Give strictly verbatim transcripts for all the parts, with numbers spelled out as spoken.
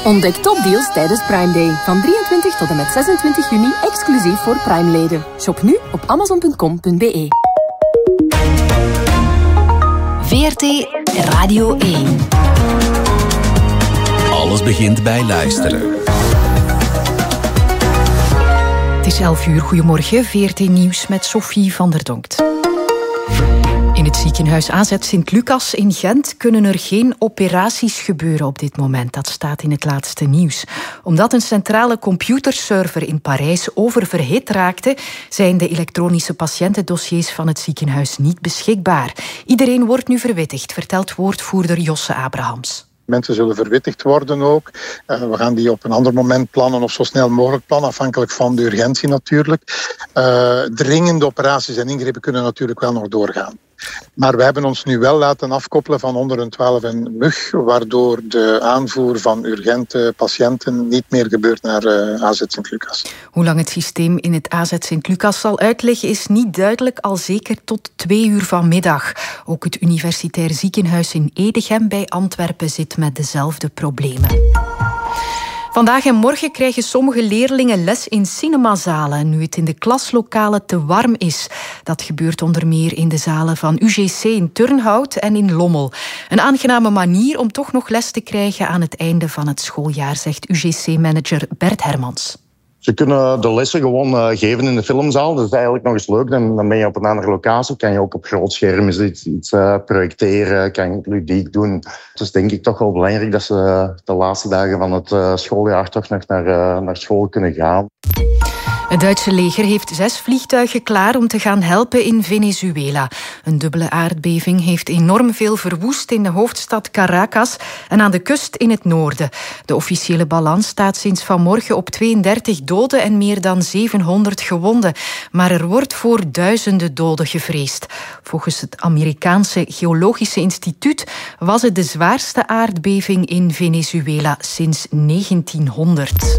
Ontdek topdeals tijdens Prime Day. Van drieëntwintig tot en met zesentwintig juni, exclusief voor Prime-leden. Shop nu op amazon punt com punt b e. V R T Radio één. Alles begint bij luisteren. Het is elf uur. Goedemorgen. V R T Nieuws met Sophie van der Donkt. In het ziekenhuis A Z Sint-Lucas in Gent kunnen er geen operaties gebeuren op dit moment. Dat staat in het laatste nieuws. Omdat een centrale computerserver in Parijs oververhit raakte, zijn de elektronische patiëntendossiers van het ziekenhuis niet beschikbaar. Iedereen wordt nu verwittigd, vertelt woordvoerder Josse Abrahams. Mensen zullen verwittigd worden ook. Uh, we gaan die op een ander moment plannen of zo snel mogelijk plannen, afhankelijk van de urgentie natuurlijk. Uh, dringende operaties en ingrepen kunnen natuurlijk wel nog doorgaan. Maar we hebben ons nu wel laten afkoppelen van honderdtwaalf en M U G, waardoor de aanvoer van urgente patiënten niet meer gebeurt naar uh, A Z Sint-Lucas. Hoe lang het systeem in het A Z Sint-Lucas zal uitleggen is niet duidelijk, al zeker tot twee uur vanmiddag. Ook het Universitair Ziekenhuis in Edegem bij Antwerpen zit met dezelfde problemen. Vandaag en morgen krijgen sommige leerlingen les in cinemazalen, nu het in de klaslokalen te warm is. Dat gebeurt onder meer in de zalen van U G C in Turnhout en in Lommel. Een aangename manier om toch nog les te krijgen aan het einde van het schooljaar, zegt U G C-manager Bert Hermans. Ze kunnen de lessen gewoon uh, geven in de filmzaal. Dat is eigenlijk nog eens leuk. Dan, dan ben je op een andere locatie. Kan je ook op groot scherm iets, iets uh, projecteren. Kan je het ludiek doen. Dus denk ik toch wel belangrijk dat ze uh, de laatste dagen van het uh, schooljaar toch nog naar, uh, naar school kunnen gaan. Het Duitse leger heeft zes vliegtuigen klaar om te gaan helpen in Venezuela. Een dubbele aardbeving heeft enorm veel verwoest in de hoofdstad Caracas en aan de kust in het noorden. De officiële balans staat sinds vanmorgen op tweeëndertig doden en meer dan zevenhonderd gewonden. Maar er wordt voor duizenden doden gevreesd. Volgens het Amerikaanse Geologische Instituut was het de zwaarste aardbeving in Venezuela sinds negentienhonderd.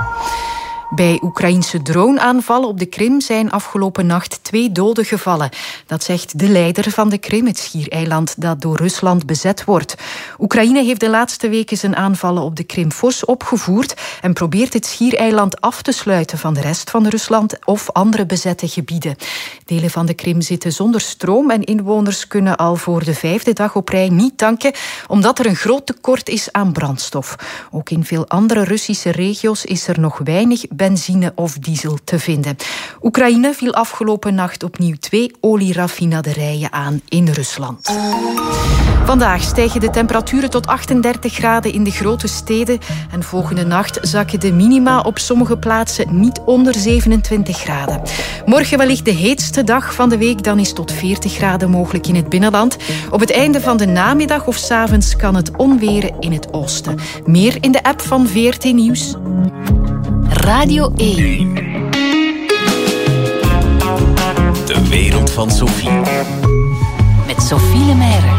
Bij Oekraïense droneaanvallen op de Krim zijn afgelopen nacht twee doden gevallen. Dat zegt de leider van de Krim, het schiereiland dat door Rusland bezet wordt. Oekraïne heeft de laatste weken zijn aanvallen op de Krim fors opgevoerd en probeert het schiereiland af te sluiten van de rest van Rusland of andere bezette gebieden. Delen van de Krim zitten zonder stroom en inwoners kunnen al voor de vijfde dag op rij niet tanken, omdat er een groot tekort is aan brandstof. Ook in veel andere Russische regio's is er nog weinig benzine of diesel te vinden. Oekraïne viel afgelopen nacht opnieuw twee olieraffinaderijen aan in Rusland. Vandaag stijgen de temperaturen tot achtendertig graden in de grote steden en volgende nacht zakken de minima op sommige plaatsen niet onder zevenentwintig graden. Morgen wellicht de heetste dag van de week, dan is tot veertig graden mogelijk in het binnenland. Op het einde van de namiddag of 's avonds kan het onweren in het oosten. Meer in de app van V R T Nieuws. Radio één. De wereld van Sophie. Met Sophie Lemaire.